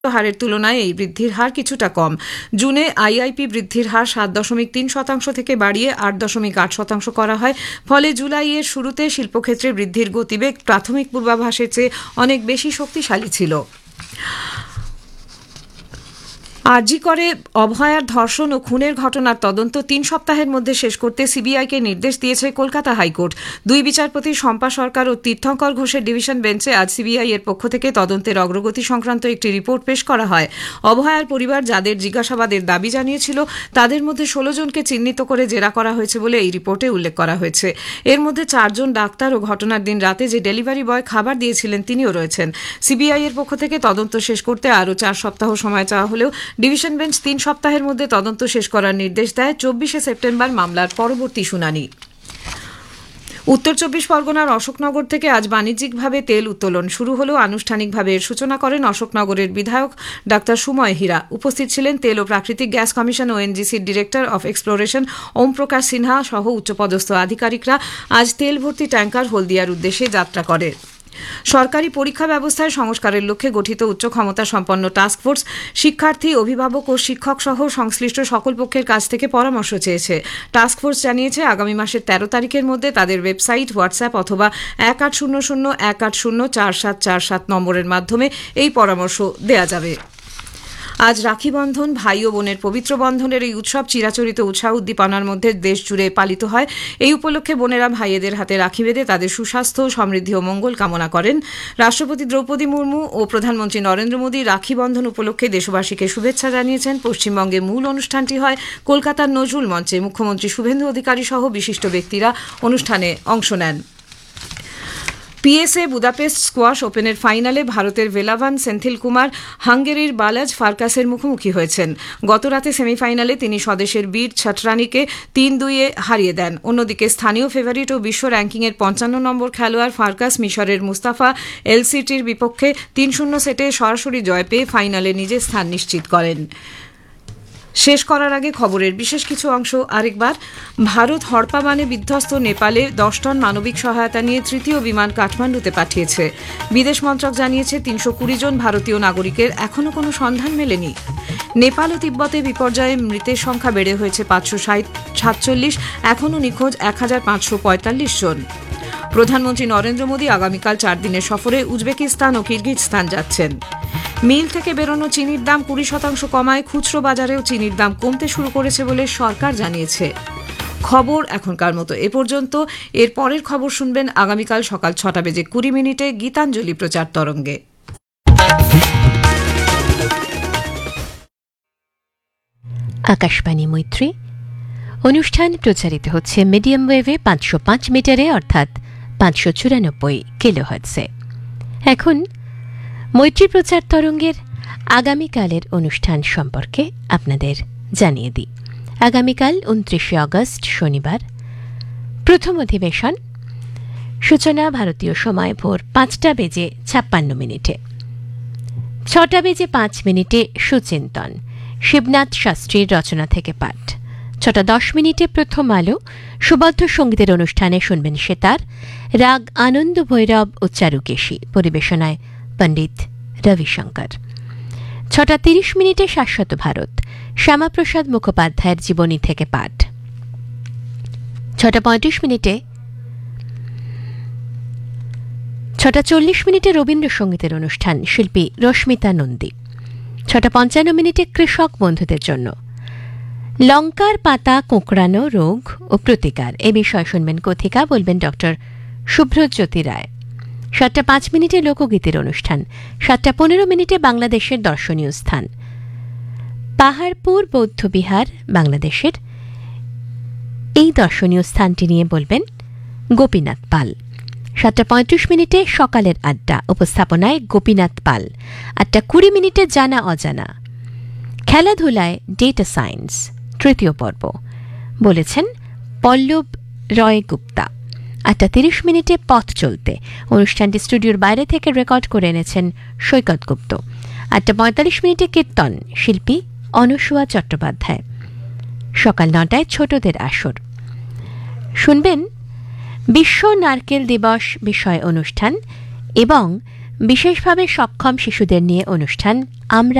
হারের তুলনায় এই বৃদ্ধির হার কিছুটা কম। জুনে আইআইপি বৃদ্ধির হার 7.3% থেকে বাড়িয়ে 8.8% করা হয়। ফলে জুলাইয়ের শুরুতে শিল্পক্ষেত্রে বৃদ্ধির গতিবেগ প্রাথমিক পূর্বাভাসের চেয়ে অনেক বেশি শক্তিশালী ছিল। আরজি করে অভয়ার ধর্ষণ ও খুনের ঘটনার তদন্ত 3 সপ্তাহের মধ্যে শেষ করতে সিবিআইকে নির্দেশ দিয়েছে কলকাতা হাইকোর্ট। 2 বিচারপতি শম্পা সরকার ও তীর্থঙ্কর ঘোষের ডিভিশন বেঞ্চে আজ সিবিআই এর পক্ষ থেকে তদন্তের অগ্রগতি সংক্রান্ত একটি রিপোর্ট পেশ করা হয়। অভয়ার পরিবার যাদের জিজ্ঞাসাবাদের দাবি জানিয়েছিল তাদের মধ্যে 16 জনকে চিহ্নিত করে জেরা করা হয়েছে বলে এই রিপোর্টে উল্লেখ করা হয়েছে। এর মধ্যে 4 জন ডাক্তার ও ঘটনার দিন রাতে যে ডেলিভারি বয় খাবার দিয়েছিলেন তিনিও রয়েছেন। সিবিআই এর পক্ষ থেকে তদন্ত শেষ করতে আরও 4 সপ্তাহ সময় চাওয়া হলেও ডিভিশন বেঞ্চ 3 সপ্তাহের মধ্যে তদন্ত শেষ করার নির্দেশ দেয়। 24শে সেপ্টেম্বর মামলার পরবর্তী শুনানি। উত্তর 24 পরগনার অশোকনগর থেকে আজ বাণিজ্যিকভাবে তেল উত্তোলন শুরু হলেও আনুষ্ঠানিকভাবে এর সূচনা করেন অশোকনগরের বিধায়ক ডাক্তার সুময় হীরা। উপস্থিত ছিলেন তেল ও প্রাকৃতিক gas commission ওএনজিসির director of exploration ওম প্রকাশ সিনহা সহ উচ্চপদস্থ আধিকারিকরা। আজ তেল ভর্তি ট্যাঙ্কার হলদিয়ার উদ্দেশ্যে যাত্রা করে। সরকারি পরীক্ষা ব্যবস্থায় সংস্কারের লক্ষ্যে গঠিত উচ্চ ক্ষমতা সম্পন্ন টাস্কফোর্স শিক্ষার্থী, অভিভাবক ও শিক্ষক সহ সংশ্লিষ্ট সকল পক্ষের কাছ থেকে পরামর্শ চেয়েছে। টাস্কফোর্স জানিয়েছে আগামী মাসের 13 তারিখের মধ্যে তাদের ওয়েবসাইট, হোয়াটসঅ্যাপ অথবা 1800 180 4747 নম্বরের মাধ্যমে এই পরামর্শ দেয়া যাবে। আজ রাখি বন্ধন, ভাই ও বোনের পবিত্র বন্ধনের এই উৎসব চিরাচরিত উৎসাহ উদ্দীপনার মধ্যে দেশ জুড়ে পালিত হয়। এই উপলক্ষে বোনেরা ভাইয়েদের হাতে রাখি বেঁধে তাদের সুস্বাস্থ্য, সমৃদ্ধি ও মঙ্গল কামনা করেন। রাষ্ট্রপতি দ্রৌপদী মুর্মু ও প্রধানমন্ত্রী নরেন্দ্র মোদী রাখি বন্ধন উপলক্ষে দেশবাসীকে শুভেচ্ছা জানিয়েছেন। পশ্চিমবঙ্গে মূল অনুষ্ঠানটি হয় কলকাতার নজরুল মঞ্চে। মুখ্যমন্ত্রী শুভেন্দু অধিকারী সহ বিশিষ্ট ব্যক্তিরা অনুষ্ঠানে অংশ নেন। পিএসএ বুদাপেস্ট স্কোয়াশ ওপেনের ফাইনালে ভারতের ভেলাভান সেন্থিল কুমার হাঙ্গেরির বালাজ ফার্কাসের মুখোমুখি হয়েছেন। গতরাতে সেমিফাইনালে তিনি স্বদেশের বীর ছাটরানিকে 3-2 হারিয়ে দেন। অন্যদিকে স্থানীয় ফেভারিট ও বিশ্ব র্যাঙ্কিংয়ের 55 নম্বর খেলোয়াড় ফার্কাস মিশরের মুস্তাফা এলসিটির বিপক্ষে 3-0 সেটে সরাসরি জয় পেয়ে ফাইনালে নিজের স্থান নিশ্চিত করেন। শেষ করার আগে খবরের বিশেষ কিছু অংশ আরেকবার। ভারত হড়পা বানে বিধ্বস্ত নেপালে 10 টন মানবিক সহায়তা নিয়ে তৃতীয় বিমান কাঠমান্ডুতে পাঠিয়েছে। বিদেশ মন্ত্রক জানিয়েছে 320 জন ভারতীয় নাগরিকের এখনও কোনো সন্ধান মেলেনি। নেপাল ও তিব্বতে বিপর্যয়ে মৃতের সংখ্যা বেড়ে হয়েছে 547, এখনও নিখোঁজ 1545 জন। প্রধানমন্ত্রী নরেন্দ্র মোদী আগামীকাল 4 দিনের সফরে উজবেকিস্তান ও কিরগিজস্তান যাচ্ছেন। মিল থেকে বেরোনো চিনির দাম 20% কমায় খুচরো বাজারেও চিনির দাম কমতে শুরু করেছে বলে সরকার জানিয়েছে। খবর এখনকার মতো এ পর্যন্ত। এর পরের খবর শুনবেন আগামীকাল সকাল 6:20 গীতাঞ্জলি প্রচার তরঙ্গে। আকাশবাণী মৈত্রী অনুষ্ঠান প্রচারিত হচ্ছে মিডিয়াম ওয়েভে 505 মিটারে অর্থাৎ 594 কিলোহার্টজে। এখন মৈত্রী প্রচার তরঙ্গের আগামীকালের অনুষ্ঠান সম্পর্কে আপনাদের জানিয়ে দিই। আগামীকাল 29শে আগস্ট শনিবার প্রথম অধিবেশন, সূচনা ভারতীয় সময় ভোর 5:56 6:05 সুচিন্তন, শিবনাথ শাস্ত্রীর রচনা থেকে পাঠ। 6:10 প্রথম আলো, সুবদ্ধ সঙ্গীতের অনুষ্ঠানে শুনবেন সেতার, রাগ আনন্দ ভৈরব ও চারুকেশী, পরিবেশনায় পণ্ডিত রবিশঙ্কর। 6:30 শাশ্বত ভারত, শ্যামাপ্রসাদ মুখোপাধ্যায়ের জীবনী থেকে পাঠ। 6:40 রবীন্দ্রসঙ্গীতের অনুষ্ঠান, শিল্পী রশ্মিতা নন্দী। 6:55 কৃষক বন্ধুদের জন্য লঙ্কার পাতা কোঁকড়ানো রোগ ও প্রতিকার, এ বিষয়ে শুনবেন কথিকা, বলবেন ডক্টর শুভ্রজ্যোতি রায়। 7:05 লোকগীতের অনুষ্ঠান। 7:15 বাংলাদেশের দর্শনীয় স্থান, পাহাড়পুর বৌদ্ধবিহার বাংলাদেশের। এই দর্শনীয় স্থানটি নিয়ে বলবেন গোপীনাথ পাল। 7:35 সকালের আড্ডা, উপস্থাপনায় গোপীনাথ পাল। 8:20 জানা অজানা, খেলাধুলায় ডেটা সায়েন্স তৃতীয় পর্ব, বলেছেন পল্লব রয় গুপ্তা। 8:30 পথ চলতে, অনুষ্ঠানটি স্টুডিওর বাইরে থেকে রেকর্ড করে এনেছেন সৈকত গুপ্ত। 8:45 কীর্তন, শিল্পী অনুসুয়া চট্টোপাধ্যায়। সকাল 9টায় ছোটদের আসর শুনবেন বিশ্ব নারকেল দিবস বিষয় অনুষ্ঠান এবং বিশেষভাবে সক্ষম শিশুদের নিয়ে অনুষ্ঠান আমরা